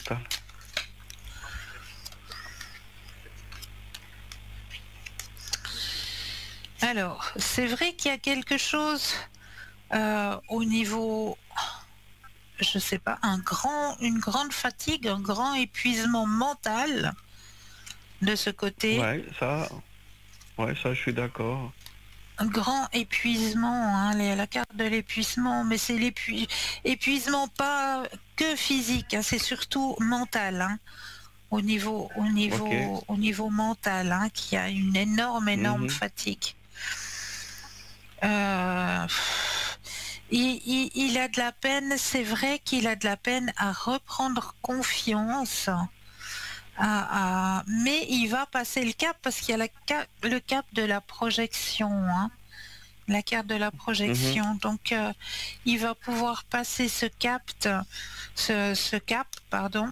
mental. Alors, c'est vrai qu'il y a quelque chose au niveau, je sais pas, une grande fatigue, un grand épuisement mental de ce côté. Ouais, ça, je suis d'accord. Un grand épuisement, hein, la carte de l'épuisement, mais c'est l'épuisement pas que physique, hein, c'est surtout mental, hein, Ok. au niveau mental, hein, qui a une énorme Mhm. fatigue. Euh, il a de la peine, c'est vrai qu'il a de la peine à reprendre confiance, mais il va passer le cap parce qu'il y a le cap de la projection, hein, la carte de la Mhm. projection. Donc, il va pouvoir passer ce cap, pardon.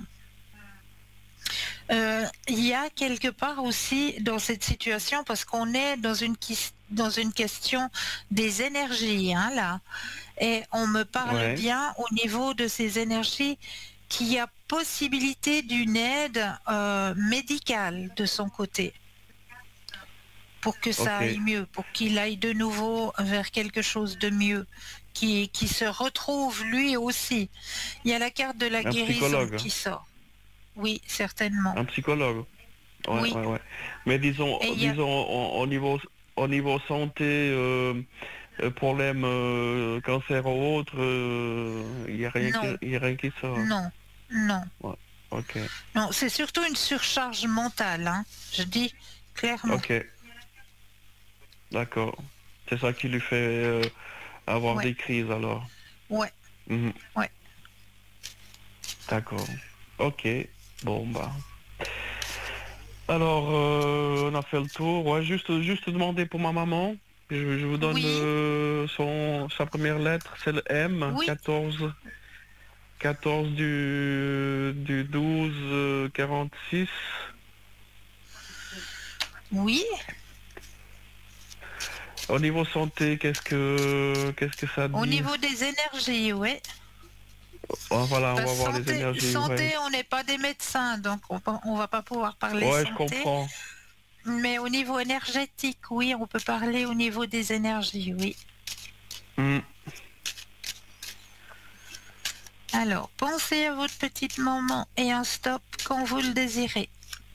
Il y a quelque part aussi dans cette situation, parce qu'on est dans une question des énergies, hein, là, et on me parle Ouais. bien au niveau de ces énergies qu'il y a possibilité d'une aide médicale de son côté pour que ça Ok. aille mieux, pour qu'il aille de nouveau vers quelque chose de mieux, qui se retrouve lui aussi. Il y a la carte de la Un guérison psychologue. qui sort. Oui, certainement. Un psychologue. Ouais, Oui. ouais, ouais. Mais Et il y a... disons au niveau santé, problème cancer ou autre, il y a rien Non, il y a rien qui sort. non, non, Ouais. Ok. non. C'est surtout une surcharge mentale, hein. Je dis clairement. Ok. D'accord. C'est ça qui lui fait avoir Ouais, des crises alors. ouais, Mhm. ouais. D'accord. Ok. Bon bah. Alors, on a fait le tour. Ouais, juste demander pour ma maman. Je vous donne Oui, sa première lettre, c'est le M, oui, 14 du 12 46. oui. Au niveau santé, qu'est-ce que ça Au dit? niveau des énergies, ouais. Oh, voilà, on Parce va voir les énergies, ouais. santé, on n'est pas des médecins, donc on va pas pouvoir parler Ouais, je santé. comprends. Mais au niveau énergétique, oui, on peut parler au niveau des énergies, oui. Hmm, Alors, pensez à votre petite maman et un stop quand vous le désirez.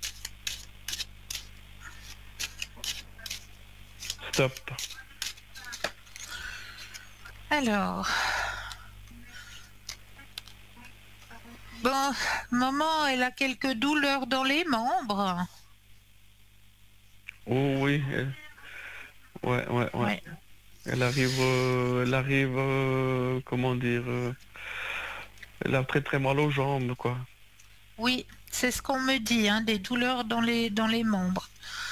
stop. Alors, bon, maman, elle a quelques douleurs dans les membres. Oh oui, ouais, ouais, ouais. Ouais. Elle arrive, comment dire, elle a très très mal aux jambes, quoi. Oui, c'est ce qu'on me dit, hein, des douleurs dans les membres.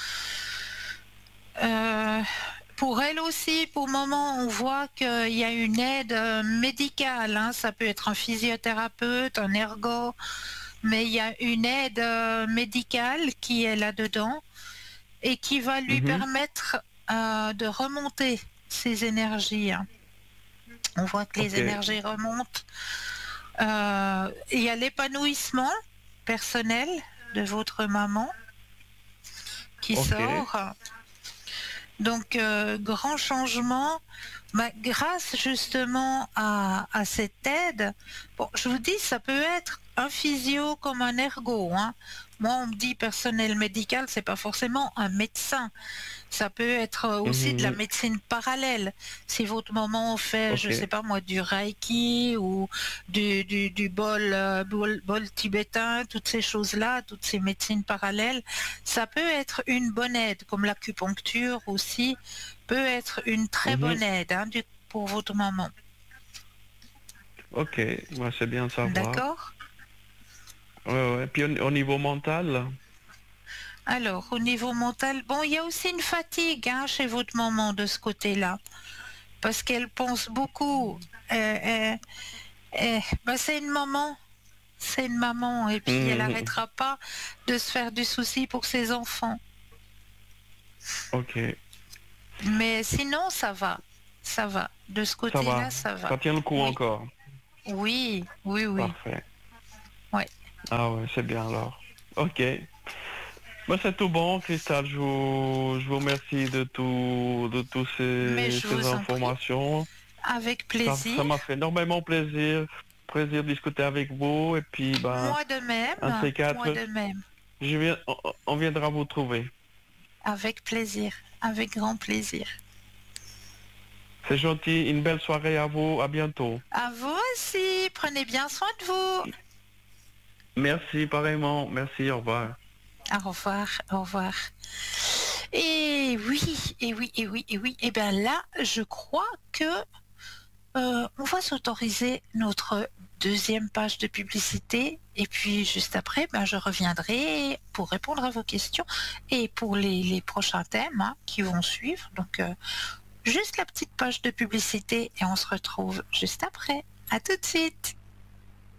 Euh, pour elle aussi, pour le moment, on voit qu'il y a une aide médicale, hein. Ça peut être un physiothérapeute, un ergo, mais il y a une aide médicale qui est là-dedans et qui va lui Mhm. permettre de remonter ses énergies, hein. On voit que les Ok. énergies remontent. Il y a l'épanouissement personnel de votre maman qui Ok. sort. Donc, grand changement, bah, grâce justement à cette aide. Bon, je vous dis, ça peut être un physio comme un ergo, hein. Moi, on me dit personnel médical, c'est pas forcément un médecin. Ça peut être aussi de la Mhm. médecine parallèle. Si votre maman fait, je Ok. sais pas moi, du reiki ou du bol tibétain, toutes ces choses-là, toutes ces médecines parallèles, ça peut être une bonne aide, comme l'acupuncture aussi, peut être une très Mhm. bonne aide, hein, pour votre maman. Ok. Ouais, c'est bien de savoir. D'accord? Ouais, ouais. Puis au niveau mental. Alors, au niveau mental, bon, il y a aussi une fatigue, hein, chez votre maman de ce côté-là, parce qu'elle pense beaucoup. Bah, c'est une maman, et puis elle Mhm. n'arrêtera pas de se faire du souci pour ses enfants. Ok. Mais sinon, ça va. De ce Ça va. côté-là, ça va. Ça tient le coup Oui, encore. oui, oui, oui. Parfait. Ouais. Ah ouais, c'est bien alors. Ok. Bah, c'est tout bon, Cristal. Je vous remercie de tous Mais je ces vous en prie, informations. avec Ça plaisir. m'a fait énormément plaisir. Plaisir de discuter avec vous. Et puis, ben, Moi de un de même, ces moi quatre, de même, on viendra vous trouver. avec plaisir, avec grand plaisir. C'est gentil. Une belle soirée à vous. À bientôt. À vous aussi, prenez bien soin de vous. Merci, pareillement. Merci, au revoir. Au revoir, au revoir. Et oui, et oui, et oui, et oui. Et bien là, je crois que on va s'autoriser notre deuxième page de publicité. Et puis juste après, ben, je reviendrai pour répondre à vos questions et pour les prochains thèmes hein, qui vont suivre. Donc juste la petite page de publicité et on se retrouve juste après. À tout de suite.